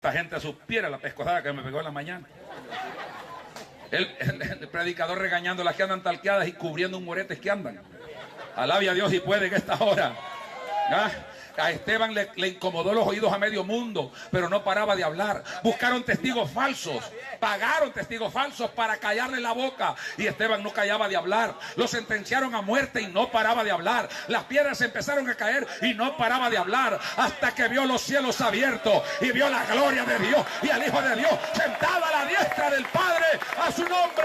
esta gente supiera la pescozada que me pegó en la mañana. El predicador regañando las que andan talqueadas y cubriendo un moretes que andan. Alabe a Dios si puede en esta hora. ¿Ah? A Esteban le incomodó los oídos a medio mundo, pero no paraba de hablar. Buscaron testigos falsos, pagaron testigos falsos para callarle la boca, y Esteban no callaba de hablar. Lo sentenciaron a muerte y no paraba de hablar. Las piedras empezaron a caer y no paraba de hablar, hasta que vio los cielos abiertos y vio la gloria de Dios y al Hijo de Dios sentado a la diestra del Padre. A su nombre.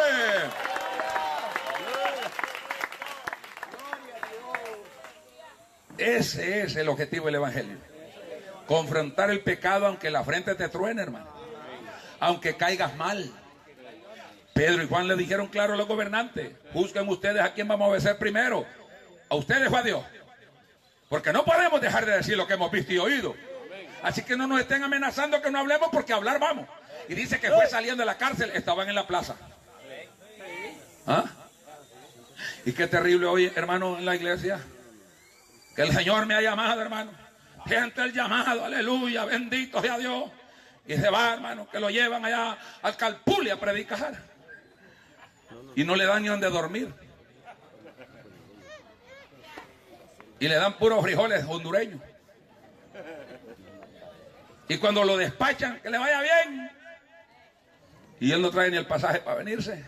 Ese es el objetivo del Evangelio. Confrontar el pecado aunque la frente te truene, hermano. Aunque caigas mal. Pedro y Juan le dijeron claro a los gobernantes: juzguen ustedes a quién vamos a obedecer primero, a ustedes o a Dios. Porque no podemos dejar de decir lo que hemos visto y oído. Así que no nos estén amenazando que no hablemos, porque a hablar vamos. Y dice que fue saliendo de la cárcel, estaban en la plaza. ¿Ah? Y qué terrible hoy, hermano, en la iglesia. Que el Señor me ha llamado, hermano. Siente el llamado, aleluya, bendito sea Dios. Y se va, hermano, que lo llevan allá al Calpulli a predicar. Y no le dan ni donde dormir. Y le dan puros frijoles hondureños. Y cuando lo despachan, que le vaya bien. Y él no trae ni el pasaje para venirse.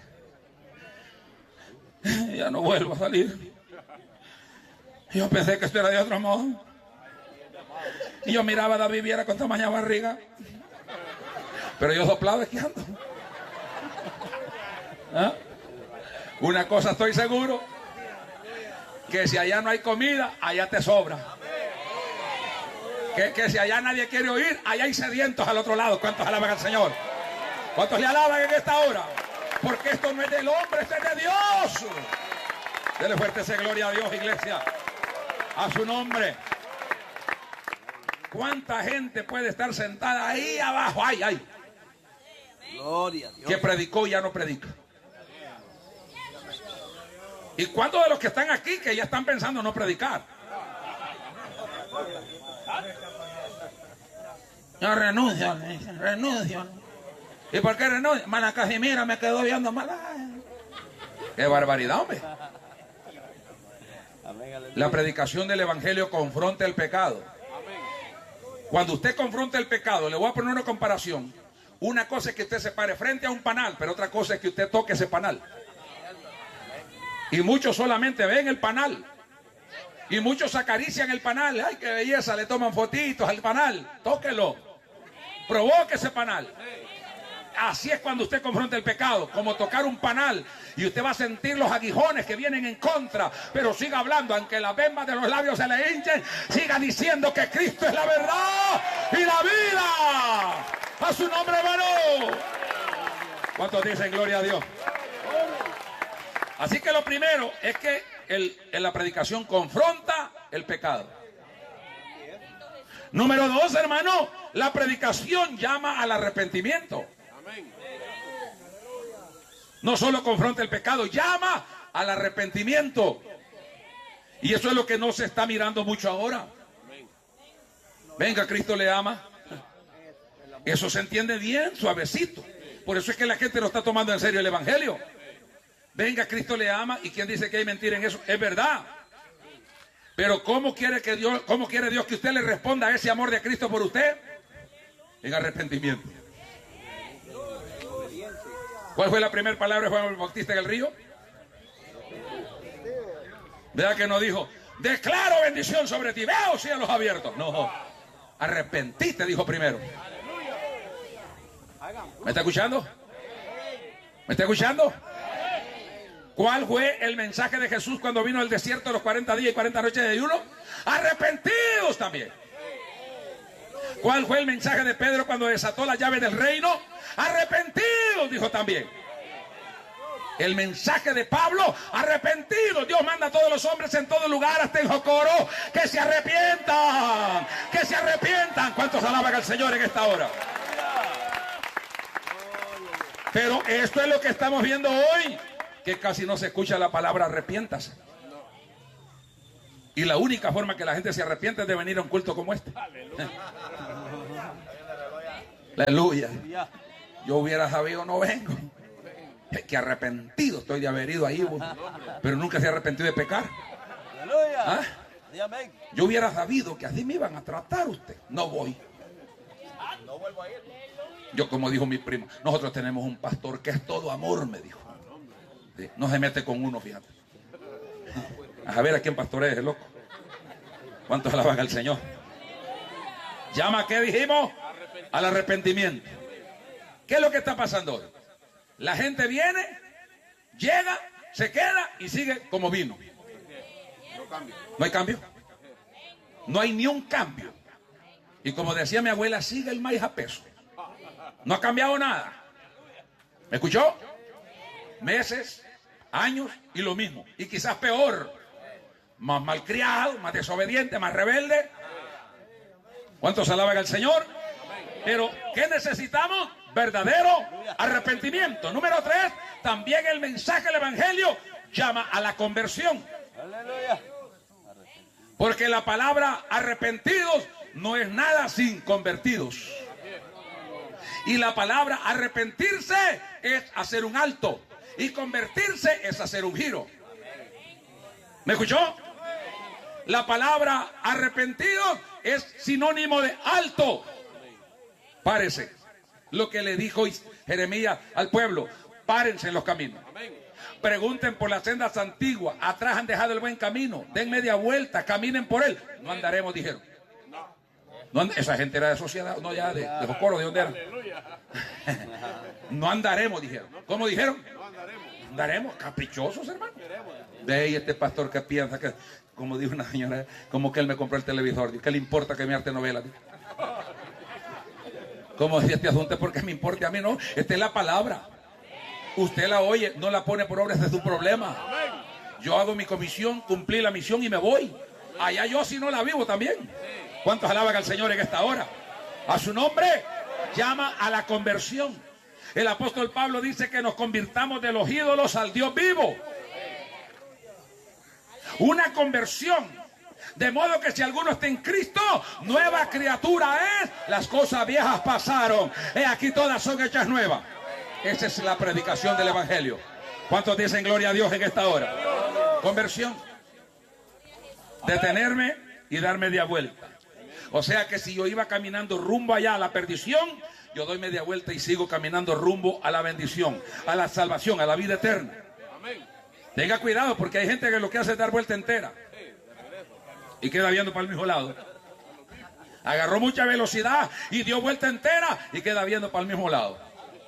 Ya no vuelvo a salir. Yo pensé que esto era de otro modo. Y yo miraba a David Viera con tamaña barriga. Pero yo soplaba esquiando. ¿Ah? Una cosa estoy seguro: que si allá no hay comida, allá te sobra. Que si allá nadie quiere oír, allá hay sedientos al otro lado. ¿Cuántos alaban al Señor? ¿Cuántos le alaban en esta hora? Porque esto no es del hombre, esto es de Dios. Dele fuerte esa gloria a Dios, iglesia. A su nombre. ¿Cuánta gente puede estar sentada ahí abajo? ¡Ay, ay! Gloria a Dios. Que predicó y ya no predica. ¿Y cuántos de los que están aquí que ya están pensando no predicar? Yo renuncio, renuncio. ¿Y por qué renuncio? Mana Casimira me quedó viendo mal. ¡Qué barbaridad, hombre! La predicación del Evangelio confronta el pecado. Cuando usted confronta el pecado, le voy a poner una comparación. Una cosa es que usted se pare frente a un panal, pero otra cosa es que usted toque ese panal. Y muchos solamente ven el panal. Y muchos acarician el panal. ¡Ay, qué belleza! Le toman fotitos al panal. Tóquelo. Provoque ese panal. Así es cuando usted confronta el pecado, como tocar un panal, y usted va a sentir los aguijones que vienen en contra, pero siga hablando, aunque las venas de los labios se le hinchen, siga diciendo que Cristo es la verdad y la vida. A su nombre, hermano. ¿Cuántos dicen gloria a Dios? Así que lo primero es que en la predicación confronta el pecado. Número 2, hermano, la predicación llama al arrepentimiento. No solo confronta el pecado, llama al arrepentimiento. Y eso es lo que no se está mirando mucho ahora. Venga, Cristo le ama. Eso se entiende bien, suavecito. Por eso es que la gente no está tomando en serio el Evangelio. Venga, Cristo le ama. ¿Y quién dice que hay mentira en eso? Es verdad. Pero ¿cómo quiere Dios que usted le responda a ese amor de Cristo por usted? En arrepentimiento. ¿Cuál fue la primera palabra de Juan el Bautista en el río? Vea que no dijo: declaro bendición sobre ti, veo cielos abiertos. No, arrepentiste, dijo primero. ¿Me está escuchando? ¿Me está escuchando? ¿Cuál fue el mensaje de Jesús cuando vino al desierto los 40 días y 40 noches de ayuno? Arrepentidos también. ¿Cuál fue el mensaje de Pedro cuando desató la llave del reino? Arrepentidos, dijo también. El mensaje de Pablo: arrepentidos. Dios manda a todos los hombres en todo lugar, hasta en Jocoro, que se arrepientan. Que se arrepientan. ¿Cuántos alaban al Señor en esta hora? Pero esto es lo que estamos viendo hoy, que casi no se escucha la palabra arrepiéntase. Y la única forma que la gente se arrepiente es de venir a un culto como este. Aleluya. Yo hubiera sabido, no vengo. Que arrepentido estoy de haber ido ahí, pero nunca se ha arrepentido de pecar. ¿Ah? Yo hubiera sabido que así me iban a tratar usted. No voy. No vuelvo a ir. Yo, como dijo mi primo, nosotros tenemos un pastor que es todo amor, me dijo. Sí, no se mete con uno, fíjate. A ver a quién pastor es, loco. ¿Cuántos alaban al Señor? Llama, ¿qué dijimos? Al arrepentimiento. ¿Qué es lo que está pasando hoy? La gente viene, llega, se queda y sigue como vino. No hay cambio. No hay ni un cambio. Y como decía mi abuela, sigue el maíz a peso. No ha cambiado nada. ¿Me escuchó? Meses, años y lo mismo. Y quizás peor. Más malcriado, más desobediente, más rebelde. ¿Cuántos alaban al Señor? Pero, ¿qué necesitamos? Verdadero arrepentimiento. Número 3, también el mensaje del Evangelio llama a la conversión. Aleluya. Porque la palabra arrepentidos no es nada sin convertidos. Y la palabra arrepentirse es hacer un alto. Y convertirse es hacer un giro. ¿Me escuchó? La palabra arrepentidos es sinónimo de alto. Párese. Lo que le dijo Jeremías al pueblo: párense en los caminos. Pregunten por las sendas antiguas. Atrás han dejado el buen camino. Den media vuelta, caminen por él. No andaremos, dijeron. No, esa gente era de sociedad, no, ya de Jocoro, ¿de dónde era? No andaremos, dijeron. ¿Cómo dijeron? Andaremos, caprichosos, hermano. De ahí este pastor que piensa que, como dijo una señora, como que él me compró el televisor. ¿Qué le importa que me arte novela? Como decía este asunto, porque me importa a mí, no. Esta es la palabra. Usted la oye, no la pone por obra, ese es su problema. Yo hago mi comisión, cumplí la misión y me voy. Allá yo si no la vivo también. ¿Cuántos alaban al Señor en esta hora? A su nombre llama a la conversión. El apóstol Pablo dice que nos convirtamos de los ídolos al Dios vivo. Una conversión. De modo que si alguno está en Cristo, nueva criatura es. Las cosas viejas pasaron. Aquí todas son hechas nuevas. Esa es la predicación del Evangelio. ¿Cuántos dicen gloria a Dios en esta hora? Conversión. Detenerme y dar media vuelta. O sea que si yo iba caminando rumbo allá a la perdición, yo doy media vuelta y sigo caminando rumbo a la bendición, a la salvación, a la vida eterna. Tenga cuidado, porque hay gente que lo que hace es dar vuelta entera y queda viendo para el mismo lado. Agarró mucha velocidad y dio vuelta entera y queda viendo para el mismo lado.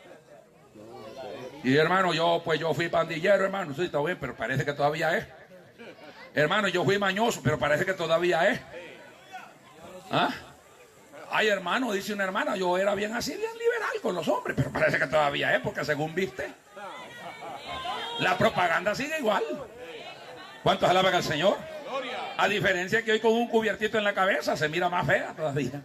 Y hermano, yo fui pandillero, hermano, sí, está bien, pero parece que todavía es. Hermano, yo fui mañoso, pero parece que todavía es. ¿Ah? Ay, hermano, dice una hermana, yo era bien así, bien liberal con los hombres, pero parece que todavía es, porque según viste, la propaganda sigue igual. ¿Cuántos alaban al Señor? A diferencia que hoy con un cubiertito en la cabeza se mira más fea todavía.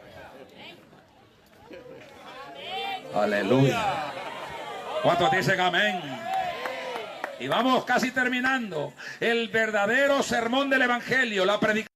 Aleluya. ¿Cuántos dicen amén? Y vamos casi terminando. El verdadero sermón del Evangelio, la predicación.